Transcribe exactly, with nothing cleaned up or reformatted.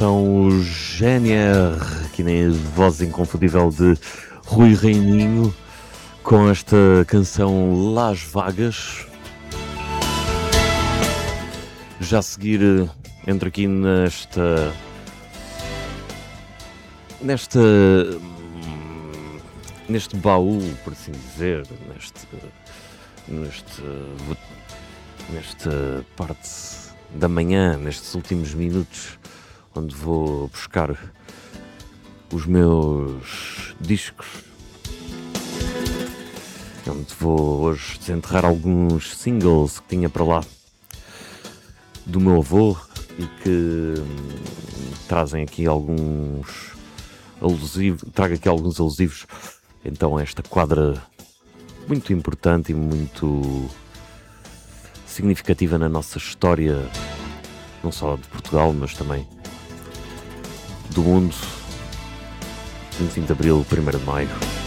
canção G N R, aqui na voz inconfundível de Rui Reininho, com esta canção Las Vagas. Já a seguir, entro aqui nesta... Nesta... Neste baú, por assim dizer, neste... Neste... Nesta parte da manhã, nestes últimos minutos, onde vou buscar os meus discos, onde vou hoje desenterrar alguns singles que tinha para lá do meu avô e que hum, trazem aqui alguns alusivos, trago aqui alguns alusivos, então a esta quadra muito importante e muito significativa na nossa história, não só de Portugal, mas também do mundo. vinte e cinco de Abril, primeiro de Maio.